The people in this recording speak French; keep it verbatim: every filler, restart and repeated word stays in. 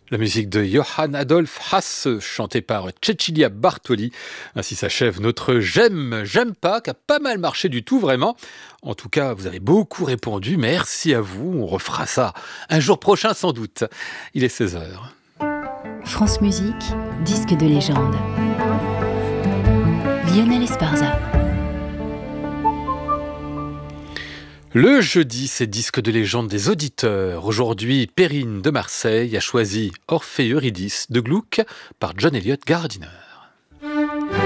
La musique de Johann Adolph Hasse, chantée par Cecilia Bartoli. Ainsi s'achève notre J'aime, j'aime pas, qui a pas mal marché du tout, vraiment. En tout cas, vous avez beaucoup répondu. Merci à vous. On refera ça un jour prochain, sans doute. Il est seize heures. France Musique, disque de légende. Lionel Esparza. Le jeudi, c'est disque de légende des auditeurs. Aujourd'hui, Perrine de Marseille a choisi Orphée Eurydice de Gluck par John Eliot Gardiner.